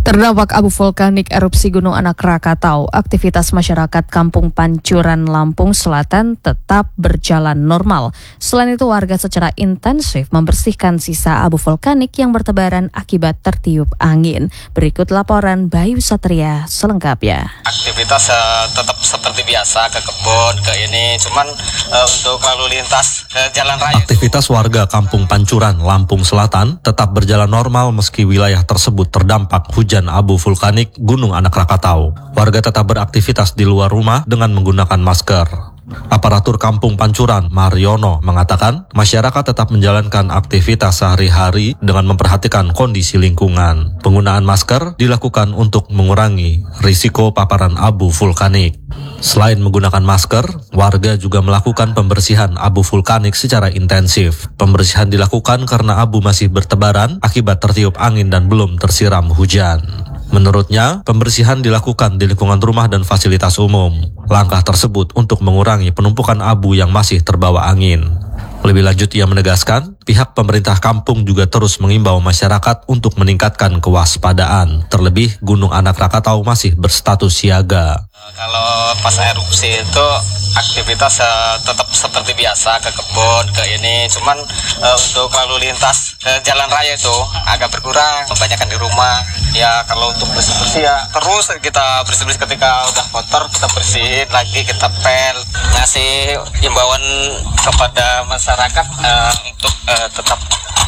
Terdampak abu vulkanik erupsi Gunung Anak Rakatau, aktivitas masyarakat Kampung Pancuran, Lampung Selatan tetap berjalan normal. Selain itu, warga secara intensif membersihkan sisa abu vulkanik yang bertebaran akibat tertiup angin. Berikut laporan Bayu Satria selengkapnya. Aktivitas tetap seperti biasa, ke kebun, ke ini, cuman untuk lalu lintas ke jalan raya. Aktivitas warga Kampung Pancuran, Lampung Selatan tetap berjalan normal meski wilayah tersebut terdampak hujan abu vulkanik Gunung Anak Rakatau. Warga tetap beraktivitas di luar rumah dengan menggunakan masker. Aparatur Kampung Pancuran, Mariono, mengatakan masyarakat tetap menjalankan aktivitas sehari-hari dengan memperhatikan kondisi lingkungan. Penggunaan masker dilakukan untuk mengurangi risiko paparan abu vulkanik. Selain menggunakan masker, warga juga melakukan pembersihan abu vulkanik secara intensif. Pembersihan dilakukan karena abu masih bertebaran akibat tertiup angin dan belum tersiram hujan. Menurutnya, pembersihan dilakukan di lingkungan rumah dan fasilitas umum. Langkah tersebut untuk mengurangi penumpukan abu yang masih terbawa angin. Lebih lanjut, ia menegaskan, pihak pemerintah kampung juga terus mengimbau masyarakat untuk meningkatkan kewaspadaan. Terlebih, Gunung Anak Rakatau masih berstatus siaga. Kalau pas erupsi itu aktivitas tetap seperti biasa, ke kebun, ke ini, cuman untuk lalu lintas ke jalan raya itu agak berkurang, kebanyakan di rumah. Ya kalau untuk bersih-bersih ya terus kita bersih-bersih, ketika udah kotor kita bersihin lagi, kita pel. Ngasih imbauan kepada masyarakat untuk tetap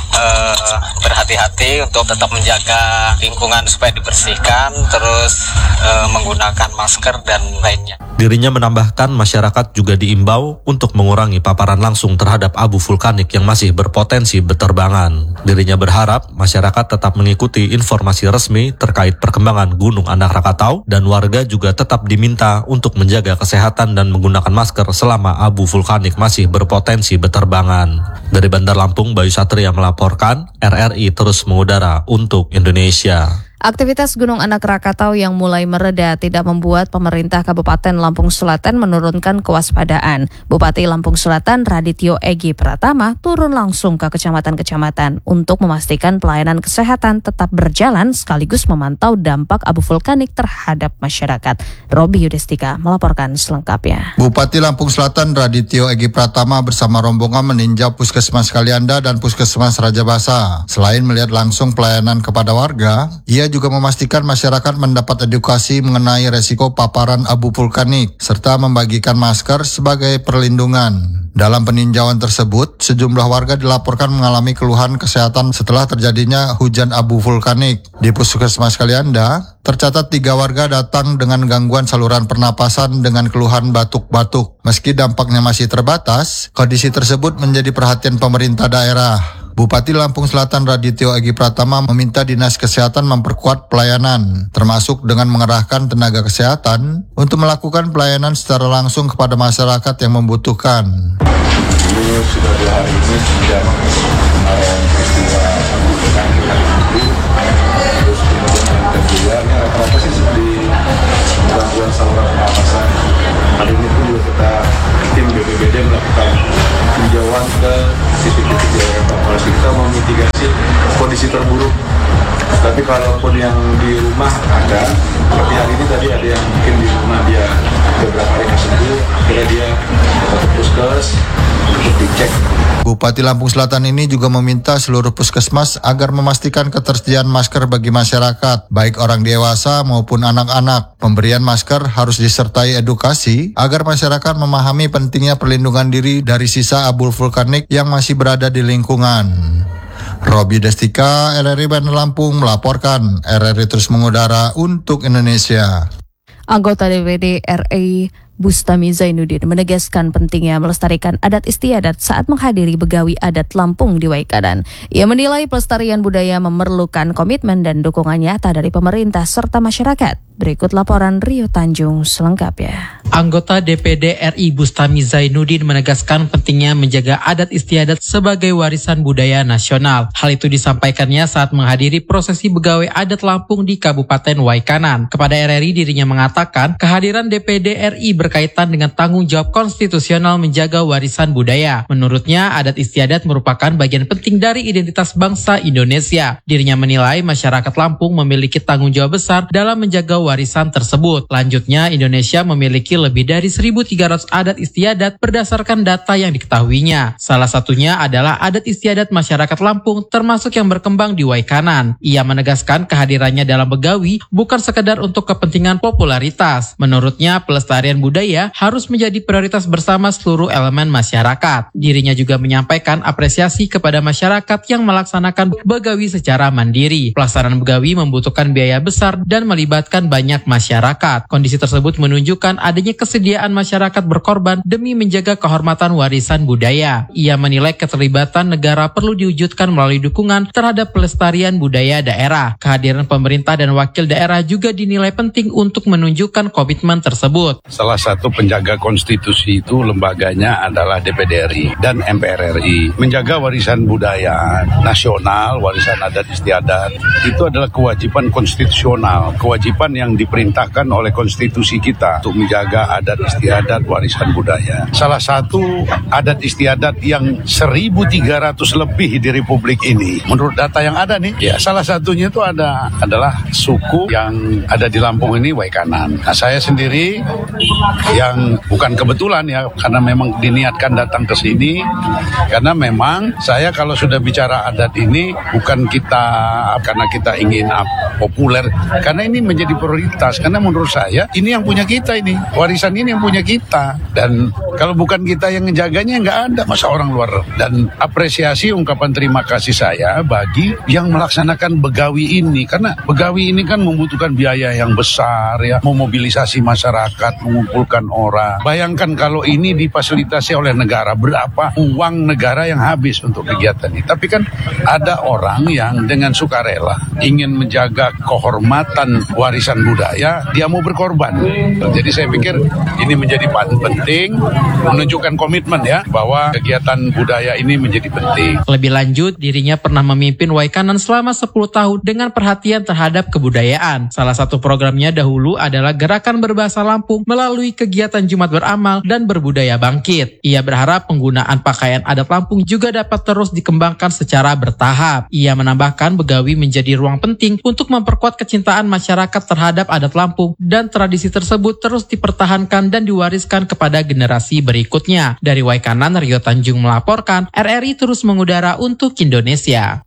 berhati-hati, untuk tetap menjaga lingkungan supaya dibersihkan, terus menggunakan masker dan lainnya. Dirinya menambahkan masyarakat juga diimbau untuk mengurangi paparan langsung terhadap abu vulkanik yang masih berpotensi berterbangan. Dirinya berharap masyarakat tetap mengikuti informasi resmi terkait perkembangan Gunung Anak Rakatau dan warga juga tetap diminta untuk menjaga kesehatan dan menggunakan masker selama abu vulkanik masih berpotensi berterbangan. Dari Bandar Lampung, Bayu Satria melaporkan, RRI terus mengudara untuk Indonesia. Aktivitas Gunung Anak Rakatau yang mulai mereda tidak membuat pemerintah Kabupaten Lampung Selatan menurunkan kewaspadaan. Bupati Lampung Selatan Radityo Egi Pratama turun langsung ke kecamatan-kecamatan untuk memastikan pelayanan kesehatan tetap berjalan sekaligus memantau dampak abu vulkanik terhadap masyarakat. Robi Yudhistika melaporkan selengkapnya. Bupati Lampung Selatan Radityo Egi Pratama bersama rombongan meninjau Puskesmas Kalianda dan Puskesmas Rajabasa. Selain melihat langsung pelayanan kepada warga, ia juga memastikan masyarakat mendapat edukasi mengenai resiko paparan abu vulkanik serta membagikan masker sebagai perlindungan. Dalam peninjauan tersebut, sejumlah warga dilaporkan mengalami keluhan kesehatan setelah terjadinya hujan abu vulkanik. Di Puskesmas Kalianda, tercatat 3 warga datang dengan gangguan saluran pernapasan dengan keluhan batuk-batuk. Meski dampaknya masih terbatas, kondisi tersebut menjadi perhatian pemerintah daerah. Bupati Lampung Selatan Radityo Egi Pratama meminta Dinas Kesehatan memperkuat pelayanan, termasuk dengan mengerahkan tenaga kesehatan untuk melakukan pelayanan secara langsung kepada masyarakat yang membutuhkan. Ini sudah 2 hari ini sejak kemarin peristiwa itu, terus kemudian yang kedua, ini rata-rata sih seperti gangguan saluran pernapasan. Hari ini pun juga kita tim BPBD melakukan tinjauan ke titik-titik yang evakuasi, kita memitigasi kondisi terburuk. Tapi kalaupun yang di rumah ada, seperti hari ini tadi ada yang mungkin di rumah dia beberapa hari sembuh, akhirnya dia ke puskes untuk dicek. Bupati Lampung Selatan ini juga meminta seluruh puskesmas agar memastikan ketersediaan masker bagi masyarakat, baik orang dewasa maupun anak-anak. Pemberian masker harus disertai edukasi agar masyarakat memahami pentingnya perlindungan diri dari sisa abu vulkanik yang masih berada di lingkungan. Robi Destika, RRI Bandar Lampung melaporkan. RRI terus mengudara untuk Indonesia. Anggota DPD RI Bustami Zainuddin menegaskan pentingnya melestarikan adat istiadat saat menghadiri begawi adat Lampung di Waikadan. Ia menilai pelestarian budaya memerlukan komitmen dan dukungan nyata dari pemerintah serta masyarakat. Berikut laporan Rio Tanjung selengkapnya. Anggota DPD RI Bustami Zainuddin menegaskan pentingnya menjaga adat istiadat sebagai warisan budaya nasional. Hal itu disampaikannya saat menghadiri prosesi begawe adat Lampung di Kabupaten Waikanan. Kepada RRI dirinya mengatakan kehadiran DPD RI berkaitan dengan tanggung jawab konstitusional menjaga warisan budaya. Menurutnya adat istiadat merupakan bagian penting dari identitas bangsa Indonesia. Dirinya menilai masyarakat Lampung memiliki tanggung jawab besar dalam menjaga warisan tersebut. Lanjutnya Indonesia memiliki lebih dari 1.300 adat istiadat berdasarkan data yang diketahuinya. Salah satunya adalah adat istiadat masyarakat Lampung termasuk yang berkembang di Waikanan. Ia menegaskan kehadirannya dalam begawi bukan sekedar untuk kepentingan popularitas. Menurutnya pelestarian budaya harus menjadi prioritas bersama seluruh elemen masyarakat. Dirinya juga menyampaikan apresiasi kepada masyarakat yang melaksanakan begawi secara mandiri. Pelaksanaan begawi membutuhkan biaya besar dan melibatkan banyak masyarakat. Kondisi tersebut menunjukkan adanya kesediaan masyarakat berkorban demi menjaga kehormatan warisan budaya. Ia menilai keterlibatan negara perlu diwujudkan melalui dukungan terhadap pelestarian budaya daerah. Kehadiran pemerintah dan wakil daerah juga dinilai penting untuk menunjukkan komitmen tersebut. Salah satu penjaga konstitusi itu lembaganya adalah DPD RI dan MPR RI. Menjaga warisan budaya nasional, warisan adat istiadat, itu adalah kewajiban konstitusional, kewajiban yang diperintahkan oleh konstitusi kita untuk menjaga adat istiadat warisan budaya. Salah satu adat istiadat yang 1.300 lebih di Republik ini, menurut data yang ada nih, ya salah satunya itu adalah suku yang ada di Lampung ini, Waikanan. Nah, saya sendiri yang bukan kebetulan ya, karena memang diniatkan datang ke sini, karena memang saya kalau sudah bicara adat ini bukan kita karena kita ingin populer, karena ini menjadi prioritas, karena menurut saya ini yang punya kita ini. Warisan ini yang punya kita, dan kalau bukan kita yang menjaganya nggak ada masa orang luar. Dan apresiasi ungkapan terima kasih saya bagi yang melaksanakan begawi ini, karena begawi ini kan membutuhkan biaya yang besar ya, memobilisasi masyarakat, mengumpulkan orang. Bayangkan kalau ini difasilitasi oleh negara, berapa uang negara yang habis untuk kegiatan ini. Tapi kan ada orang yang dengan sukarela ingin menjaga kehormatan warisan budaya, dia mau berkorban. Jadi saya pikir ini menjadi penting, menunjukkan komitmen ya, bahwa kegiatan budaya ini menjadi penting. Lebih lanjut, dirinya pernah memimpin Waikanan selama 10 tahun dengan perhatian terhadap kebudayaan. Salah satu programnya dahulu adalah Gerakan Berbahasa Lampung melalui kegiatan Jumat Beramal dan Berbudaya Bangkit. Ia berharap penggunaan pakaian adat Lampung juga dapat terus dikembangkan secara bertahap. Ia menambahkan begawi menjadi ruang penting untuk memperkuat kecintaan masyarakat terhadap adat Lampung dan tradisi tersebut terus dipertahankan dan diwariskan kepada generasi berikutnya. Dari Waikanan, Rio Tanjung melaporkan, RRI terus mengudara untuk Indonesia.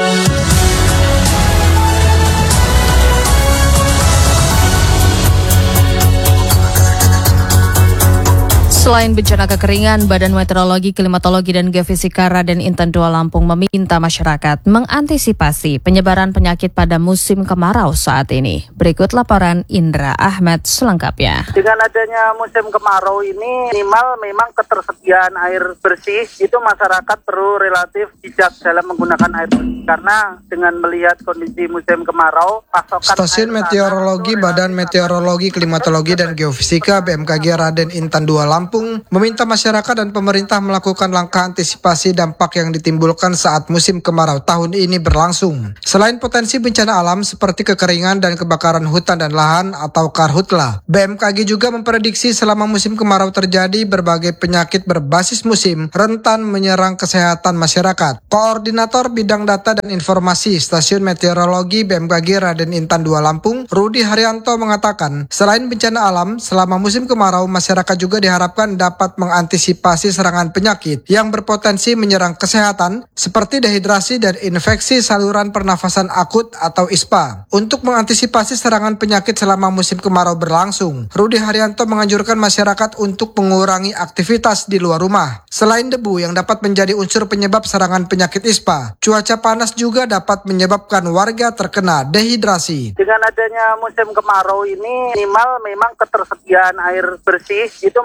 Selain bencana kekeringan, Badan Meteorologi, Klimatologi, dan Geofisika Raden Intan II Lampung meminta masyarakat mengantisipasi penyebaran penyakit pada musim kemarau saat ini. Berikut laporan Indra Ahmad selengkapnya. Dengan adanya musim kemarau ini, minimal memang ketersediaan air bersih itu masyarakat perlu relatif bijak dalam menggunakan air bersih. Karena dengan melihat kondisi musim kemarau, pasokan Stasiun Meteorologi Badan Meteorologi, Klimatologi, dan Geofisika BMKG Raden Intan II Lampung meminta masyarakat dan pemerintah melakukan langkah antisipasi dampak yang ditimbulkan saat musim kemarau tahun ini berlangsung. Selain potensi bencana alam seperti kekeringan dan kebakaran hutan dan lahan atau karhutla, BMKG juga memprediksi selama musim kemarau terjadi berbagai penyakit berbasis musim rentan menyerang kesehatan masyarakat. Koordinator Bidang Data dan Informasi Stasiun Meteorologi BMKG Raden Intan II Lampung, Rudi Haryanto mengatakan, selain bencana alam, selama musim kemarau masyarakat juga diharapkan dapat mengantisipasi serangan penyakit yang berpotensi menyerang kesehatan seperti dehidrasi dan infeksi saluran pernafasan akut atau ISPA. Untuk mengantisipasi serangan penyakit selama musim kemarau berlangsung, Rudi Haryanto menganjurkan masyarakat untuk mengurangi aktivitas di luar rumah. Selain debu yang dapat menjadi unsur penyebab serangan penyakit ISPA, cuaca panas juga dapat menyebabkan warga terkena dehidrasi. Dengan adanya musim kemarau ini, minimal memang ketersediaan air bersih itu masyarakat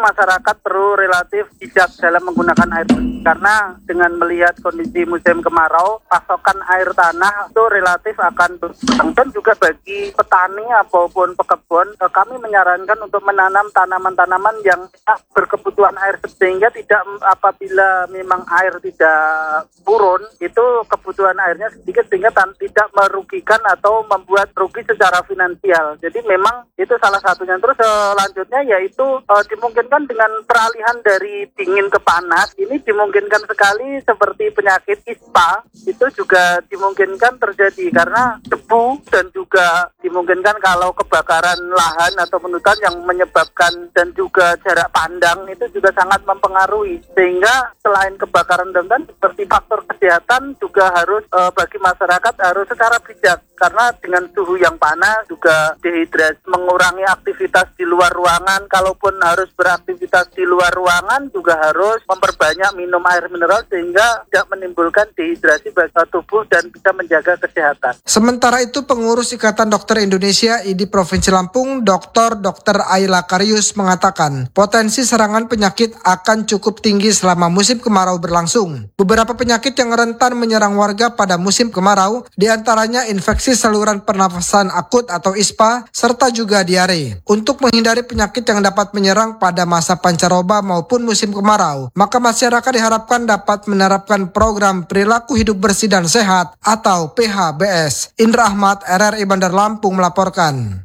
masyarakat perlu relatif bijak dalam menggunakan air bersih karena dengan melihat kondisi musim kemarau, pasokan air tanah itu relatif akan berkurang. Dan juga bagi petani ataupun pekebun, kami menyarankan untuk menanam tanaman-tanaman yang berkebutuhan air sehingga tidak apabila memang air tidak turun, itu kebutuhan airnya sedikit sehingga tidak merugikan atau membuat rugi secara finansial. Jadi memang itu salah satunya. Terus selanjutnya yaitu dimungkinkan dengan peralihan dari dingin ke panas, ini dimungkinkan sekali seperti penyakit ispa, itu juga dimungkinkan terjadi karena debu dan juga dimungkinkan kalau kebakaran lahan atau hutan yang menyebabkan dan juga jarak pandang itu juga sangat mempengaruhi. Sehingga selain kebakaran hutan seperti faktor kesehatan juga harus bagi masyarakat harus secara bijak karena dengan suhu yang panas juga dehidrasi, mengurangi aktivitas di luar ruangan. Kalaupun harus beraktivitas di luar ruangan juga harus memperbanyak minum air mineral sehingga tidak menimbulkan dehidrasi bagi tubuh dan bisa menjaga kesehatan. Sementara itu pengurus Ikatan Dokter Indonesia IDI Provinsi Lampung, Dr. Ayla Karius mengatakan potensi serangan penyakit akan cukup tinggi selama musim kemarau berlangsung. Beberapa penyakit yang rentan menyerang warga pada musim kemarau diantaranya infeksi saluran pernafasan akut atau ISPA serta juga diare. Untuk menghindari penyakit yang dapat menyerang pada masa pancaroba maupun musim kemarau, maka masyarakat diharapkan dapat menerapkan program perilaku hidup bersih dan sehat atau PHBS. Indra Ahmad, RRI Bandar Lampung melaporkan.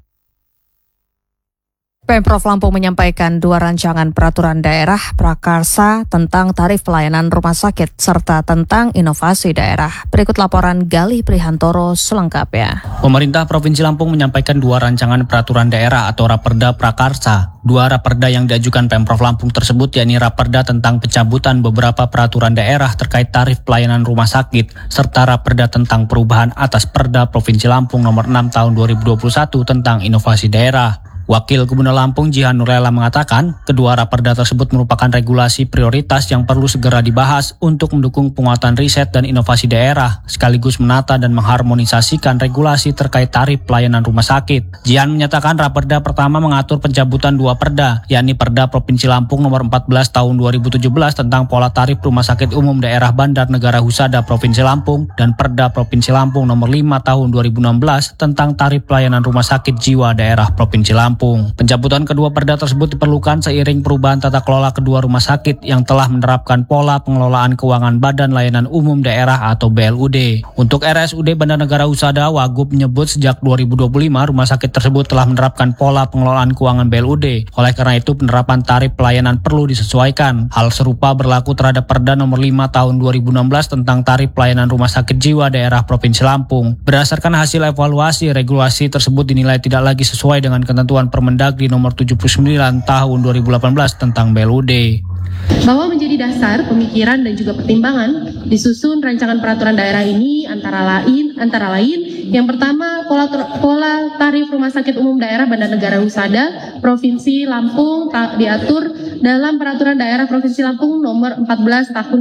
Pemprov Lampung menyampaikan 2 rancangan peraturan daerah prakarsa tentang tarif pelayanan rumah sakit serta tentang inovasi daerah. Berikut laporan Galih Prihantoro selengkapnya. Pemerintah Provinsi Lampung menyampaikan 2 rancangan peraturan daerah atau Raperda prakarsa. 2 Raperda yang diajukan Pemprov Lampung tersebut yakni Raperda tentang pencabutan beberapa peraturan daerah terkait tarif pelayanan rumah sakit serta Raperda tentang perubahan atas Perda Provinsi Lampung nomor 6 tahun 2021 tentang inovasi daerah. Wakil Gubernur Lampung Jihan Nurlela mengatakan, kedua raperda tersebut merupakan regulasi prioritas yang perlu segera dibahas untuk mendukung penguatan riset dan inovasi daerah, sekaligus menata dan mengharmonisasikan regulasi terkait tarif pelayanan rumah sakit. Jihan menyatakan raperda pertama mengatur pencabutan 2 perda, yakni Perda Provinsi Lampung nomor 14 tahun 2017 tentang pola tarif rumah sakit umum daerah Bandar Negara Husada Provinsi Lampung dan Perda Provinsi Lampung nomor 5 tahun 2016 tentang tarif pelayanan rumah sakit jiwa daerah Provinsi Lampung. Pencabutan kedua perda tersebut diperlukan seiring perubahan tata kelola kedua rumah sakit yang telah menerapkan pola pengelolaan keuangan Badan Layanan Umum Daerah atau BLUD. Untuk RSUD Bandar Negara Husada, Wagub menyebut sejak 2025 rumah sakit tersebut telah menerapkan pola pengelolaan keuangan BLUD. Oleh karena itu penerapan tarif pelayanan perlu disesuaikan. Hal serupa berlaku terhadap Perda nomor 5 tahun 2016 tentang tarif pelayanan rumah sakit jiwa daerah Provinsi Lampung. Berdasarkan hasil evaluasi, regulasi tersebut dinilai tidak lagi sesuai dengan ketentuan Permendagri nomor 79 tahun 2018 tentang BLUD. Bahwa menjadi dasar pemikiran dan juga pertimbangan disusun rancangan peraturan daerah ini antara lain yang pertama pola tarif rumah sakit umum daerah Bandar Negara Husada Provinsi Lampung diatur dalam peraturan daerah Provinsi Lampung nomor 14 tahun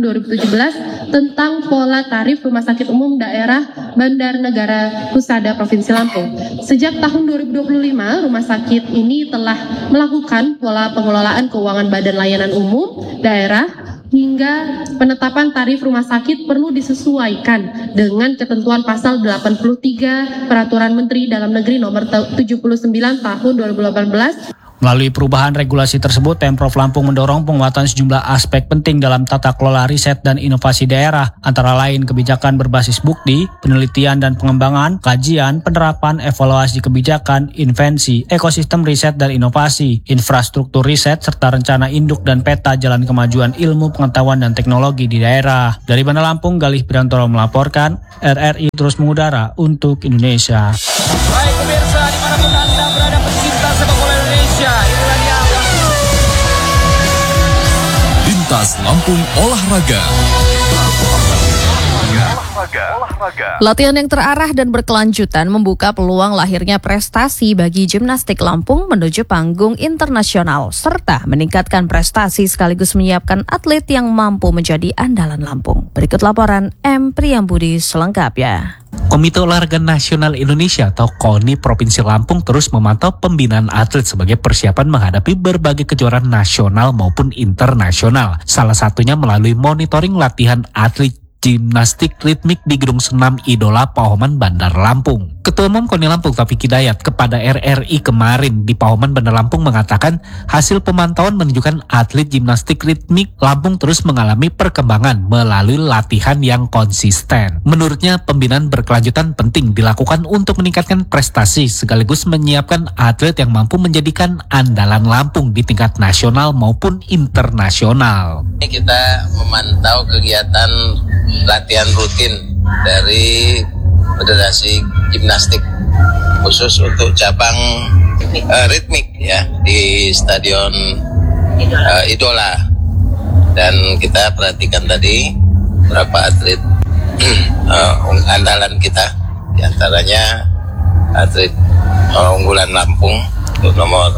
2017 tentang pola tarif rumah sakit umum daerah Bandar Negara Husada Provinsi Lampung. Sejak tahun 2025 rumah sakit ini telah melakukan pola pengelolaan keuangan Badan Layanan Umum daerah hingga penetapan tarif rumah sakit perlu disesuaikan dengan ketentuan pasal 83 Peraturan Menteri Dalam Negeri nomor 79 tahun 2018. Melalui perubahan regulasi tersebut, Pemprov Lampung mendorong penguatan sejumlah aspek penting dalam tata kelola riset dan inovasi daerah, antara lain kebijakan berbasis bukti, penelitian dan pengembangan, kajian, penerapan, evaluasi kebijakan, invensi, ekosistem riset dan inovasi, infrastruktur riset, serta rencana induk dan peta jalan kemajuan ilmu pengetahuan dan teknologi di daerah. Dari Bandar Lampung, Galih Prihantoro melaporkan, RRI terus mengudara untuk Indonesia. Baik pemirsa, dimanapun Anda berada pecinta sepak bola Indonesia, inilah dia Lintas Lampung Olahraga. Latihan yang terarah dan berkelanjutan membuka peluang lahirnya prestasi bagi gimnastik Lampung menuju panggung internasional, serta meningkatkan prestasi sekaligus menyiapkan atlet yang mampu menjadi andalan Lampung. Berikut laporan M. Priyambudi selengkapnya. Komite Olahraga Nasional Indonesia atau KONI Provinsi Lampung terus memantau pembinaan atlet sebagai persiapan menghadapi berbagai kejuaraan nasional maupun internasional. Salah satunya melalui monitoring latihan atlet gimnastik ritmik di Gedung Senam Idola Pahoman Bandar Lampung. Ketua Umum KONI Lampung Taufik Hidayat kepada RRI kemarin di Pahoman Bandar Lampung mengatakan hasil pemantauan menunjukkan atlet gimnastik ritmik Lampung terus mengalami perkembangan melalui latihan yang konsisten. Menurutnya pembinaan berkelanjutan penting dilakukan untuk meningkatkan prestasi sekaligus menyiapkan atlet yang mampu menjadikan andalan Lampung di tingkat nasional maupun internasional. Kita memantau kegiatan latihan rutin dari Federasi Gimnastik khusus untuk cabang ritmik ya di Stadion Idola, dan kita perhatikan tadi berapa atlet andalan kita, diantaranya atlet unggulan Lampung untuk nomor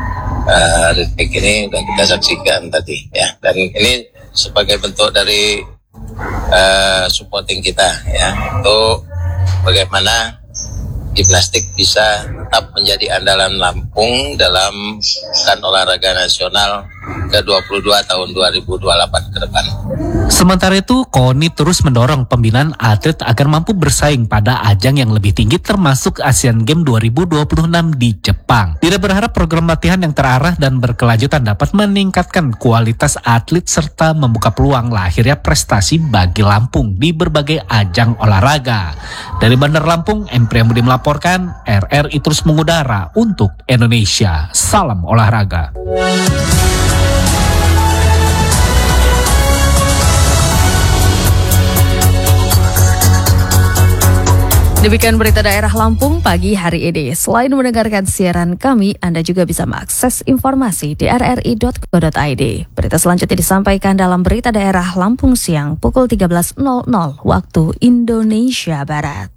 ritmik ini sudah kita saksikan tadi ya, dan ini sebagai bentuk dari supporting kita ya untuk bagaimana gimnastik bisa tetap menjadi andalan Lampung dalam Pekan Olahraga Nasional ke-22 tahun 2028 ke depan. Sementara itu, KONI terus mendorong pembinaan atlet agar mampu bersaing pada ajang yang lebih tinggi termasuk Asian Games 2026 di Jepang. Tidak berharap program latihan yang terarah dan berkelanjutan dapat meningkatkan kualitas atlet serta membuka peluang lahirnya prestasi bagi Lampung di berbagai ajang olahraga. Dari Bandar Lampung, M. Priyambudi melaporkan, RRI terus mengudara untuk Indonesia. Salam olahraga. Demikian berita daerah Lampung pagi hari ini. Selain mendengarkan siaran kami, Anda juga bisa mengakses informasi di rri.co.id. Berita selanjutnya disampaikan dalam berita daerah Lampung siang pukul 13.00 waktu Indonesia Barat.